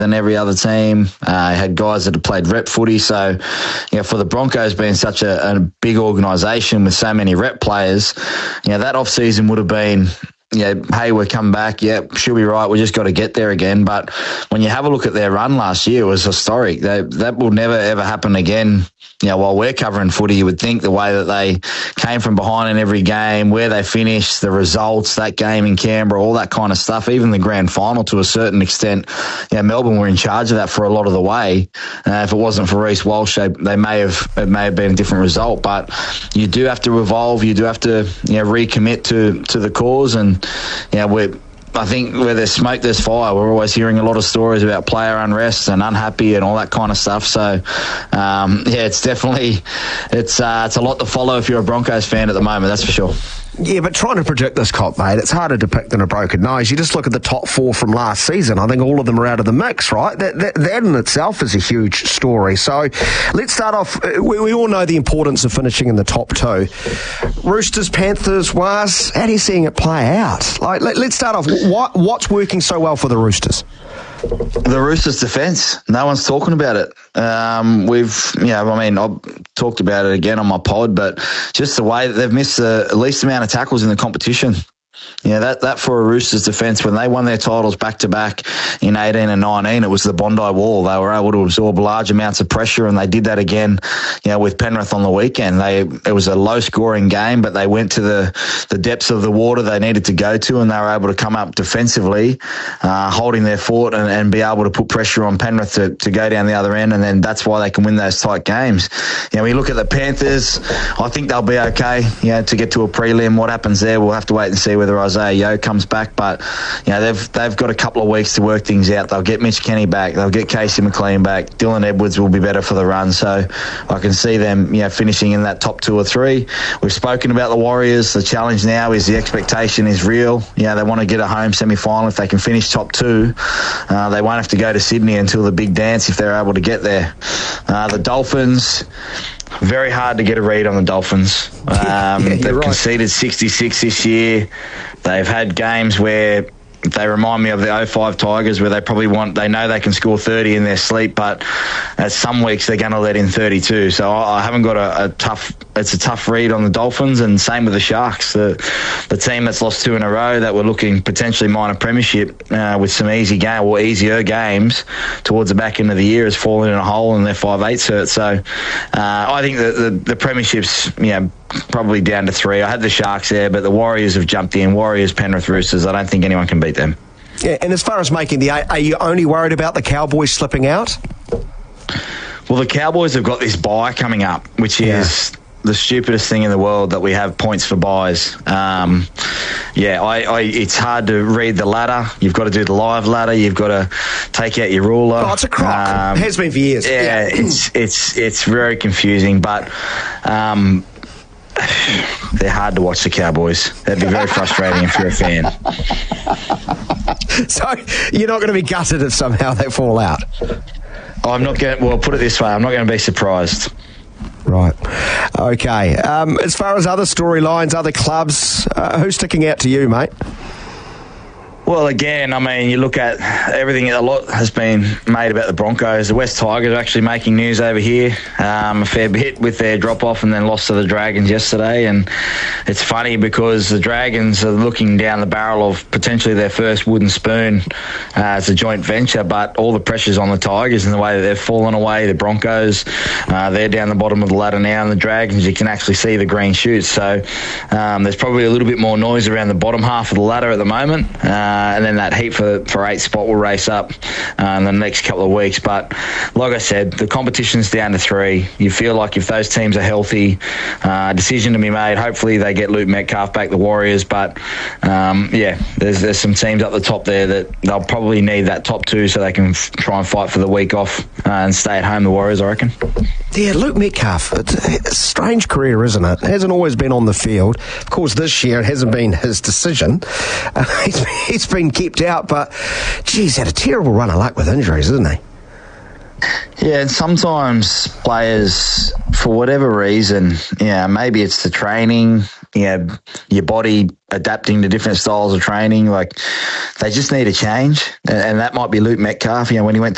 than every other team. Had guys that had played rep footy. So, for the Broncos being such a big organisation with so many rep players, that off-season would have been, hey, we're coming back. Yeah, she'll be right. We just got to get there again. But when you have a look at their run last year, it was historic. That will never, ever happen again. While we're covering footy, you would think the way that they came from behind in every game, where they finished, the results, that game in Canberra, all that kind of stuff, even the grand final to a certain extent. Melbourne were in charge of that for a lot of the way. If it wasn't for Reece Walsh, it may have been a different result. But you do have to evolve. You do have to recommit to the cause. And I think where there's smoke, there's fire. We're always hearing a lot of stories about player unrest and unhappy and all that kind of stuff. So, it's definitely it's a lot to follow if you're a Broncos fan at the moment. That's for sure. Yeah, but trying to predict this comp, mate, it's harder to pick than a broken nose. You just look at the top four from last season. I think all of them are out of the mix, right? That in itself is a huge story. So let's start off. We all know the importance of finishing in the top two. Roosters, Panthers, Waz, how are you seeing it play out? Let's start off. What's working so well for the Roosters? The Roosters' defence. No one's talking about it. I've talked about it again on my pod, but just the way that they've missed the least amount of tackles in the competition. That for a Roosters defence, when they won their titles back-to-back in 18 and 19, it was the Bondi Wall. They were able to absorb large amounts of pressure, and they did that again, with Penrith on the weekend. It was a low-scoring game, but they went to the depths of the water they needed to go to, and they were able to come up defensively, holding their fort and be able to put pressure on Penrith to go down the other end, and then that's why they can win those tight games. When you look at the Panthers, I think they'll be okay, to get to a prelim. What happens there, we'll have to wait and see whether Isaiah Yeo comes back, but they've got a couple of weeks to work things out. They'll get Mitch Kenny back, they'll get Casey McLean back, Dylan Edwards will be better for the run, so I can see them finishing in that top 2 or 3. We've spoken about the Warriors. The challenge now is the expectation is real. They want to get a home semi-final. If they can finish top 2, they won't have to go to Sydney until the big dance if they're able to get there. The Dolphins, very hard to get a read on the Dolphins. They've conceded 66 this year. They've had games where they remind me of the 05 Tigers, where they know they can score 30 in their sleep, but at some weeks they're going to let in 32. So I haven't got it's a tough read on the Dolphins, and same with the Sharks, the team that's lost 2 in a row, that were looking potentially minor premiership with some easier games towards the back end of the year, has fallen in a hole, and their 5/8 cert. So I think that the premiership's probably down to 3. I had the Sharks there, but the Warriors have jumped in. Warriors, Penrith, Roosters. I don't think anyone can beat them. Yeah, and as far as making the 8, are you only worried about the Cowboys slipping out? Well, the Cowboys have got this bye coming up, which is the stupidest thing in the world, that we have points for buys. It's hard to read the ladder. You've got to do the live ladder. You've got to take out your ruler. Oh, it's a crock. It has been for years. Yeah, it's very confusing, but they're hard to watch, the Cowboys. That'd be very frustrating if you're a fan. So you're not going to be gutted if somehow they fall out? I'm not going. Well, put it this way: I'm not going to be surprised. Right. Okay. As far as other storylines, other clubs, who's sticking out to you, mate? Well, again, you look at everything, a lot has been made about the Broncos. The West Tigers are actually making news over here a fair bit with their drop-off and then loss to the Dragons yesterday. And it's funny because the Dragons are looking down the barrel of potentially their first wooden spoon as a joint venture, but all the pressure's on the Tigers and the way that they've fallen away. The Broncos, they're down the bottom of the ladder now, and the Dragons, you can actually see the green shoots. So there's probably a little bit more noise around the bottom half of the ladder at the moment. And then that heat for 8 spot will race up in the next couple of weeks. But like I said, the competition's down to 3. You feel like if those teams are healthy, decision to be made. Hopefully they get Luke Metcalf back, the Warriors. But there's some teams up the top there that they'll probably need that top 2 so they can try and fight for the week off and stay at home, the Warriors, I reckon. Yeah, Luke Metcalf, it's a strange career, isn't it? Hasn't always been on the field. Of course, this year it hasn't been his decision. He's been kept out, but, geez, had a terrible run of luck with injuries, isn't he? Yeah, and sometimes players, for whatever reason, maybe it's the training, your body adapting to different styles of training, like they just need a change. And that might be Luke Metcalf. When he went